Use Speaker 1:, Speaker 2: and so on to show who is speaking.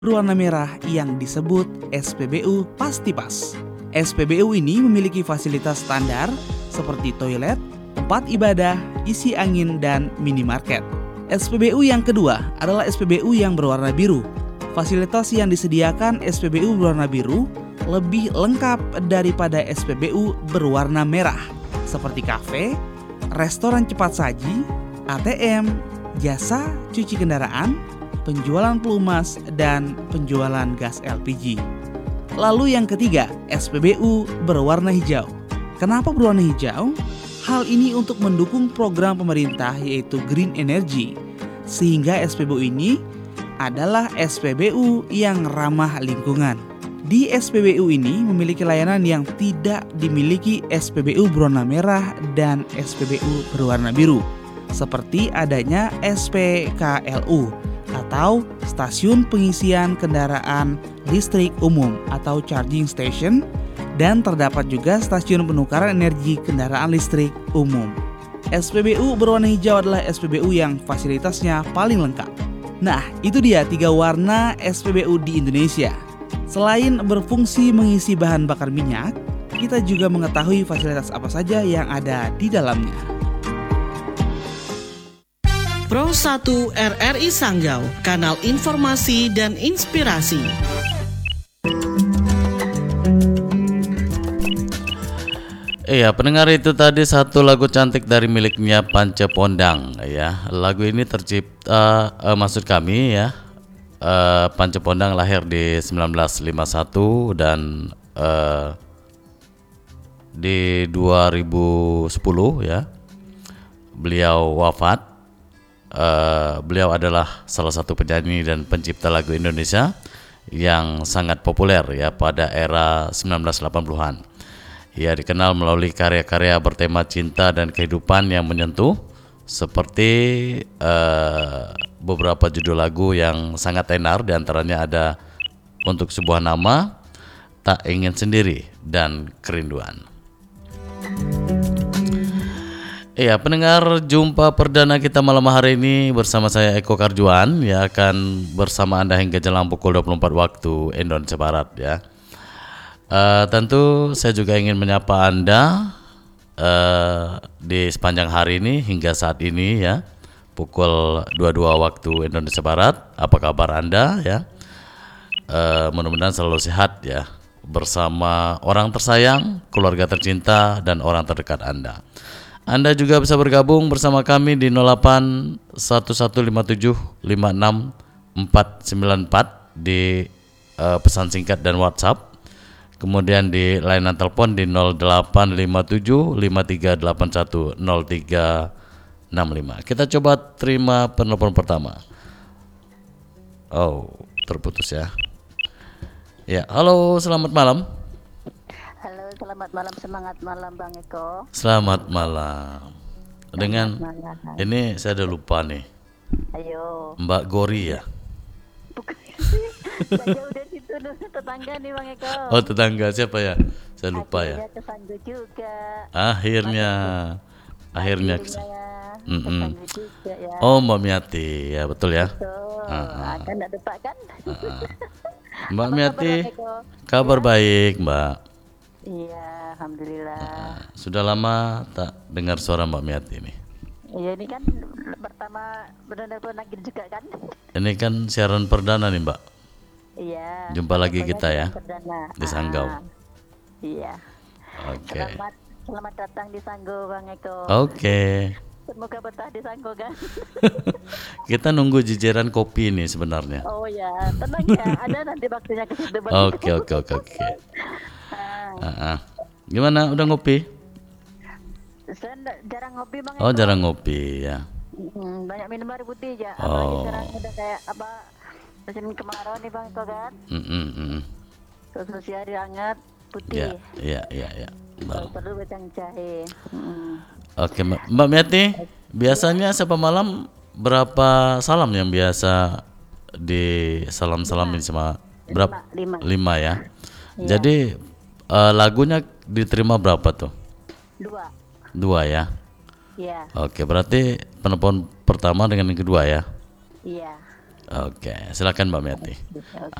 Speaker 1: berwarna merah yang disebut SPBU Pastipas. SPBU ini memiliki fasilitas standar seperti toilet, tempat ibadah, isi angin, dan minimarket. SPBU yang kedua adalah SPBU yang berwarna biru. Fasilitas yang disediakan SPBU berwarna biru lebih lengkap daripada SPBU berwarna merah, seperti kafe, restoran cepat saji, ATM, jasa cuci kendaraan, penjualan pelumas, dan penjualan gas LPG. Lalu yang ketiga, SPBU berwarna hijau. Kenapa berwarna hijau? Hal ini untuk mendukung program pemerintah yaitu Green Energy, sehingga SPBU ini adalah SPBU yang ramah lingkungan. Di SPBU ini memiliki layanan yang tidak dimiliki SPBU berwarna merah dan SPBU berwarna biru, seperti adanya SPKLU atau Stasiun Pengisian Kendaraan Listrik Umum atau Charging Station, dan terdapat juga Stasiun Penukaran Energi Kendaraan Listrik Umum. SPBU berwarna hijau adalah SPBU yang fasilitasnya paling lengkap. Nah, itu dia 3 warna SPBU di Indonesia. Selain berfungsi mengisi bahan bakar minyak, kita juga mengetahui fasilitas apa saja yang ada di dalamnya.
Speaker 2: Pro 1 RRI Sanggau, kanal informasi dan inspirasi.
Speaker 3: Iya, pendengar, itu tadi satu lagu cantik dari miliknya Panca Pondang ya. Lagu ini tercipta maksud kami ya. Panca Pondang lahir di 1951 dan di 2010 ya beliau wafat. Beliau adalah salah satu penyanyi dan pencipta lagu Indonesia yang sangat populer ya pada era 1980-an. Ia dikenal melalui karya-karya bertema cinta dan kehidupan yang menyentuh, seperti beberapa judul lagu yang sangat tenar, diantaranya ada Untuk Sebuah Nama, Tak Ingin Sendiri, dan Kerinduan. Iya, pendengar, jumpa perdana kita malam hari ini bersama saya Eko Karjuan ya, akan bersama Anda hingga jelang pukul 24 waktu Indonesia Barat ya. Tentu saya juga ingin menyapa Anda di sepanjang hari ini hingga saat ini ya, pukul 22 waktu Indonesia Barat. Apa kabar Anda ya? Mudah-mudahan selalu sehat ya, bersama orang tersayang, keluarga tercinta, dan orang terdekat Anda. Anda juga bisa bergabung bersama kami di 08 1157 56 494 di pesan singkat dan WhatsApp. Kemudian di layanan telepon di 0857 5381 0365. Kita coba terima penelpon pertama. Oh, terputus ya. Ya, halo, selamat malam.
Speaker 4: Halo, selamat malam, semangat malam Bang Eko.
Speaker 3: Selamat malam. Dengan
Speaker 4: malam.
Speaker 3: ini saya udah lupa nih.
Speaker 4: Ayo.
Speaker 3: Mbak Gori ya?
Speaker 4: Bukan sih. Saya udah situ tetangga nih Bang Eko.
Speaker 3: Oh, tetangga siapa ya? Saya lupa ya.
Speaker 4: Tetangga juga.
Speaker 3: Akhirnya.
Speaker 4: Tetangga juga ya.
Speaker 3: Oh, Mbak Miati ya, betul ya.
Speaker 4: Kan enggak depak kan?
Speaker 3: Mbak Miati, kabar baik Mbak.
Speaker 4: Iya, alhamdulillah.
Speaker 3: Sudah lama tak dengar suara Mbak Miati ini.
Speaker 4: Iya, ini kan pertama benar-benar lagi juga kan?
Speaker 3: Ini kan siaran perdana nih Mbak.
Speaker 4: Iya.
Speaker 3: Jumpa lagi kita ya
Speaker 4: perdana.
Speaker 3: di Sanggau.
Speaker 4: Iya.
Speaker 3: Oke.
Speaker 4: Selamat datang di Sanggau Bang Eko.
Speaker 3: Oke.
Speaker 4: Semoga betah di Sanggau kan.
Speaker 3: Kita nunggu jijiran kopi nih sebenarnya.
Speaker 4: Oh ya, tenang ya. Ada nanti waktunya ke situ Bang.
Speaker 3: Oke. Gimana, udah ngopi?
Speaker 4: Saya jarang ngopi Bang Eko.
Speaker 3: Oh, jarang ngopi ya.
Speaker 4: Banyak minum air putih aja.
Speaker 3: Oh.
Speaker 4: Apalagi sekarang udah kayak musim kemarau nih Bang Eko kan. Terus hari hangat putih.
Speaker 3: Iya.
Speaker 4: Perlu kacang jahe.
Speaker 3: Oke, Mbak Miati, biasanya setiap malam berapa salam yang biasa di salam-salamin sama berapa? 5 ya.
Speaker 4: Iya.
Speaker 3: Jadi lagunya diterima berapa tuh?
Speaker 4: 2
Speaker 3: ya.
Speaker 4: Iya.
Speaker 3: Oke, berarti penelpon pertama dengan yang kedua ya.
Speaker 4: Iya.
Speaker 3: Oke, silakan Mbak Meti.